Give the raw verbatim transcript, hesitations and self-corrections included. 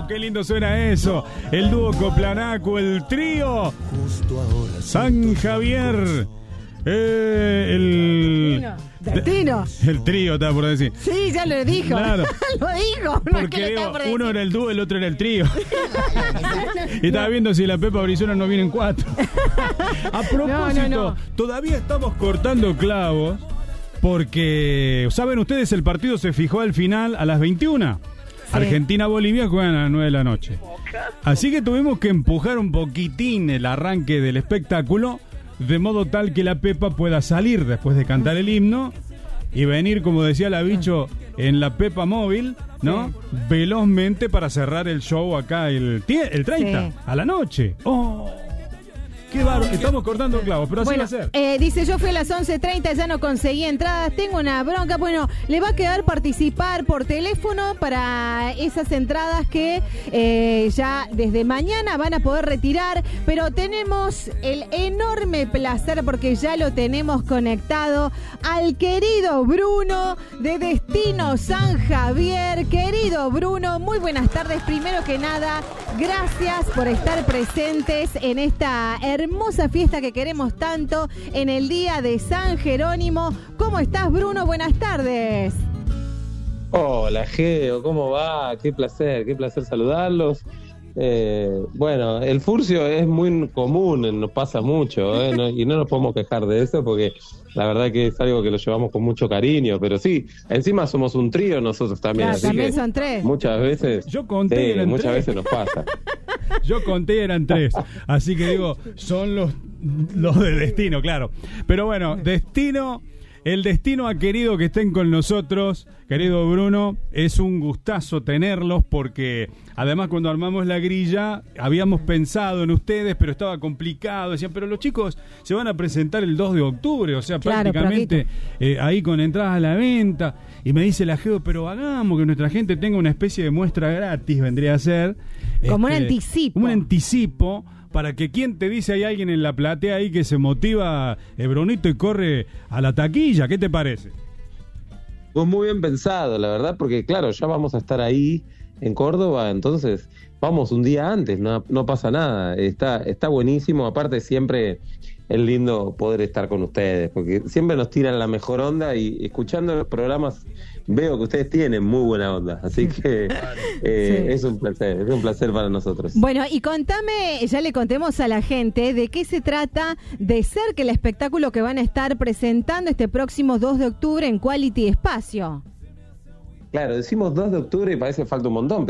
Oh, qué lindo suena eso. El dúo Coplanaco, el trío San Javier. Eh, el... Destino. El trío, estaba por decir. Sí, ya lo dijo. Claro. Lo dijo. No Porque es que lo digo, estaba por uno decir. era el dúo, el otro era el trío. Y estaba viendo si la Pepa Brizuela no viene en cuatro. A propósito, No, no, no. todavía estamos cortando clavos porque, ¿saben ustedes? El partido se fijó al final a las veintiuna. Sí. Argentina-Bolivia juegan a las nueve de la noche. Así que tuvimos que empujar un poquitín el arranque del espectáculo, de modo tal que la Pepa pueda salir después de cantar el himno y venir, como decía la Bicho, en la Pepa móvil, ¿no? Sí. Velozmente para cerrar el show acá el, el treinta, sí. A la noche. ¡Oh! ¡Qué bárbaro! Estamos cortando clavos, pero así bueno, va a ser. Eh, dice, yo fui a las once treinta, ya no conseguí entradas, tengo una bronca. Bueno, le va a quedar participar por teléfono para esas entradas que eh, ya desde mañana van a poder retirar, pero tenemos el enorme placer, porque ya lo tenemos conectado, al querido Bruno de Destino San Javier. Querido Bruno, muy buenas tardes. Primero que nada, gracias por estar presentes en esta hermosa hermosa fiesta que queremos tanto en el día de San Jerónimo. ¿Cómo estás, Bruno? Buenas tardes. Hola, Geo, ¿cómo va? Qué placer, qué placer saludarlos. Eh, bueno, el furcio es muy común, nos pasa mucho, ¿eh? No, y no nos podemos quejar de eso porque la verdad que es algo que lo llevamos con mucho cariño, pero sí, encima somos un trío nosotros también, claro, así también que son tres. Muchas veces, yo conté, sí, eran muchas tres. veces nos pasa. Yo conté, eran tres, así que digo, son los, los de Destino, claro. Pero bueno, Destino... El destino ha querido que estén con nosotros, querido Bruno. Es un gustazo tenerlos porque además cuando armamos la grilla habíamos pensado en ustedes, pero estaba complicado. Decían, pero los chicos se van a presentar el dos de octubre, o sea, claro, prácticamente eh, ahí con entradas a la venta. Y me dice la Geo, pero hagamos que nuestra gente tenga una especie de muestra gratis, vendría a ser. Como este, un anticipo. Un anticipo. Para que quien te dice, hay alguien en la platea ahí que se motiva, eh, Brunito, y corre a la taquilla. ¿Qué te parece? Pues muy bien pensado, la verdad, porque claro, ya vamos a estar ahí en Córdoba, entonces vamos un día antes, no, no pasa nada. Está, está buenísimo, aparte siempre es lindo poder estar con ustedes, porque siempre nos tiran la mejor onda y escuchando los programas veo que ustedes tienen muy buena onda, así que eh, sí. es un placer, es un placer para nosotros. Bueno, y contame, ya le contemos a la gente de qué se trata de ser que el espectáculo que van a estar presentando este próximo dos de octubre en Quality Espacio. Claro, decimos dos de octubre y parece que falta un montón,